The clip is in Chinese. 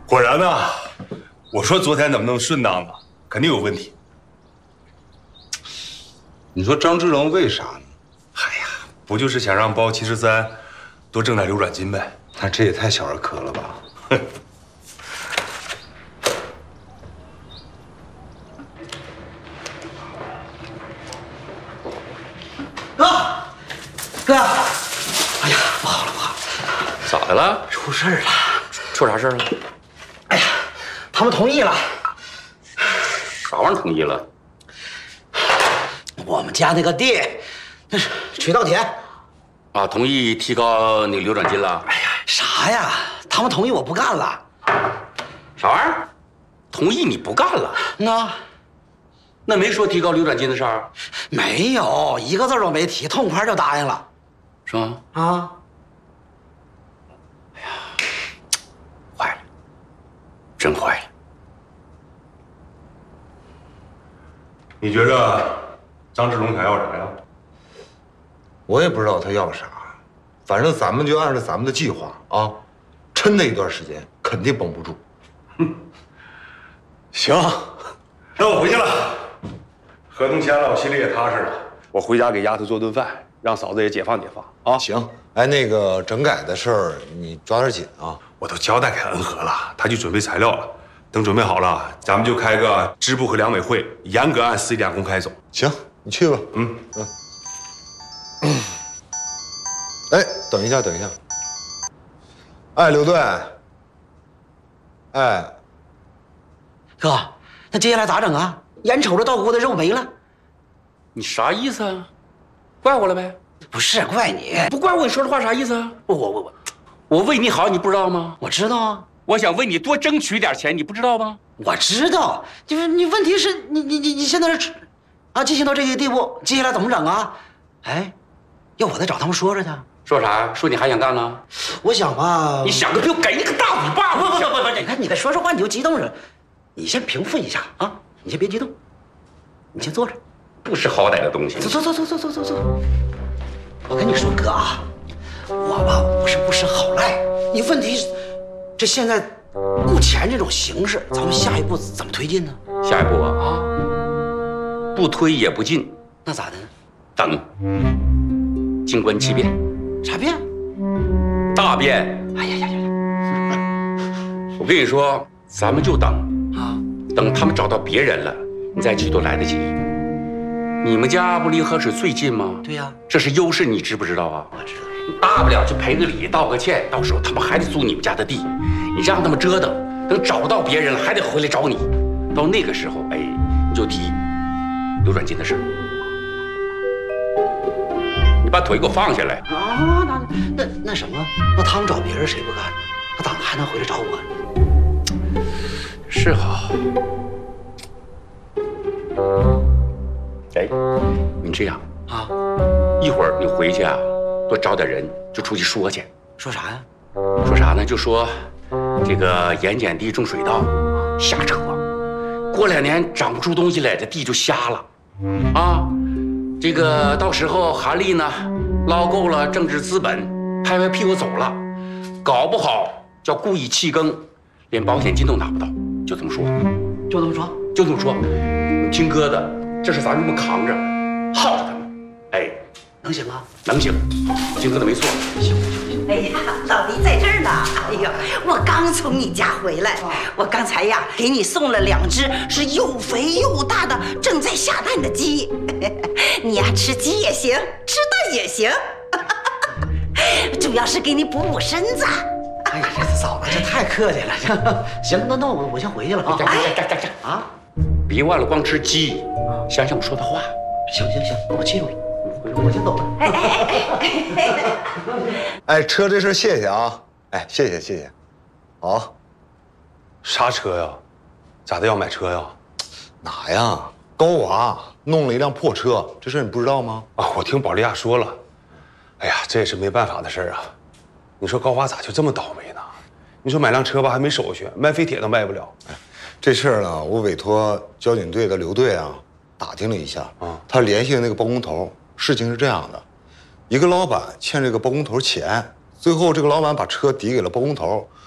果然呐，我说昨天怎么能顺当呢？肯定有问题。 你说张志龙为啥呢？ 哎呀，不就是想让包73多挣点流转金呗？ 他这也太小儿科了吧！ 哥，哎呀，不好了，不好了， 咋的了？ 出事了！ 出啥事了？ 哎呀，他们同意了。 啥玩意儿同意了？ 我们家那个地，那是渠稻田啊，同意提高那个流转金了？ 哎呀，啥呀？他们同意我不干了。 啥玩意儿？同意你不干了？那没说提高流转金的事儿？ 没有，一个字都没提，痛快就答应了。 是吗？ 啊！ 哎呀，坏了，真坏了！ 你觉着张志龙想要啥呀？ 我也不知道他要啥，反正咱们就按照咱们的计划啊，抻他一段时间，肯定绷不住。 行，那我回去了。合同签了，我心里也踏实了。我回家给丫头做顿饭，让嫂子也解放解放啊。 行，哎，那个整改的事儿你抓点紧啊。 我都交代给恩和了，他去准备材料了。等准备好了，咱们就开个支部和两委会，严格按4.1点公开走。 行，你去吧。哎，等一下，等一下。哎，刘队。哎， 哥，那接下来咋整啊？眼瞅着稻谷的肉没了。 你啥意思啊？怪我了呗？ 不是怪你， 不怪我，你说这话啥意思啊？我为你好，你不知道吗？ 我知道啊。 我想为你多争取点钱，你不知道吗？ 我知道，就是你问题是你现在是啊进行到这个地步，接下来怎么整啊？哎，要我再找他们说去。 说啥？说你还想干呢？ 我想吧。 你想个屁！我给你个大嘴巴！ 不，你看你再说话你就激动着，你先平复一下啊，你先别激动，你先坐着。 不识好歹的东西！ 走。我跟你说哥啊，我吧不是不识好赖，你问题是这现在目前这种形势，咱们下一步怎么推进呢？ 下一步啊，不推也不进， 那咋的呢？ 等，静观其变。 啥变？ 大变！ 哎呀！ 我跟你说，咱们就等啊， 等他们找到别人了，你再去都来得及。你们家不离河水最近吗？ 对呀， 这是优势，你知不知道啊？ 我知道。 大不了就赔个礼，道个歉，到时候他们还得租你们家的地，你让他们折腾，等找到别人了还得回来找你。到那个时候，哎，你就提流转金的事儿。你把腿给我放下来啊！那什么？那他们找别人谁不干呢？那咋还能回来找我呢？ 是好。哎，你这样啊， 一会儿你回去啊，多找点人，就出去说去。 说啥呀？ 说啥呢？就说这个盐碱地种水稻，瞎扯。过2年长不出东西来，这地就瞎了，啊。这个到时候韩立呢捞够了政治资本，拍拍屁股走了，搞不好叫故意弃耕，连保险金都拿不到，就这么说。 就这么说？ 就这么说。你听哥的，这是咱这么扛着，耗着他们，哎， 能行啊？ 能行，听哥的没错。 行。 哎呀，老黎在这儿呢！哎呀，我刚从你家回来，我刚才呀给你送了2只是又肥又大的正在下蛋的鸡，你呀吃鸡也行，吃蛋也行，主要是给你补补身子。 哎呀，这嫂子这太客气了。行，那我先回去了啊。 啊！别忘了光吃鸡，想想我说的话。 行，我记住了。我先走了。 哎，车这事谢谢啊！哎，谢谢。好， 啥车呀？咋的要买车呀？ 哪呀？高娃弄了一辆破车，这事你不知道吗？ 啊，我听保利亚说了。哎呀，这也是没办法的事儿啊。你说高娃咋就这么倒霉呢？你说买辆车吧还没手续，卖废铁都卖不了。 哎，这事儿呢，我委托交警队的刘队啊打听了一下，他联系的那个包工头。事情是这样的，一个老板欠这个包工头钱，最后这个老板把车抵给了包工头，